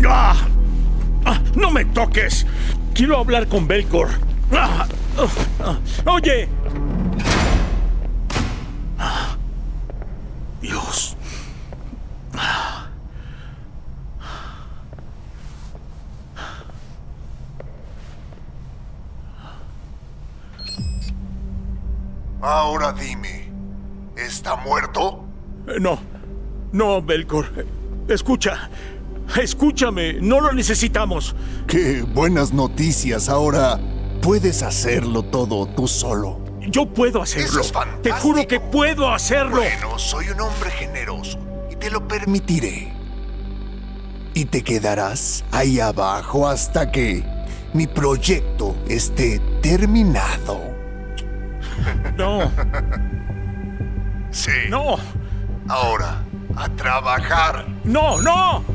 ¡Ah! ¡Ah! ¡No me toques! Quiero hablar con Belcor. ¡Ah! ¡Oye! Dios. Ahora dime, ¿está muerto? No, Belcor. Escúchame, no lo necesitamos. ¡Qué buenas noticias! Ahora puedes hacerlo todo tú solo. Yo puedo hacerlo. Eso es fantástico. Te juro que puedo hacerlo. Bueno, soy un hombre generoso y te lo permitiré. Y te quedarás ahí abajo hasta que mi proyecto esté terminado. No. Sí. No. Ahora, a trabajar. No.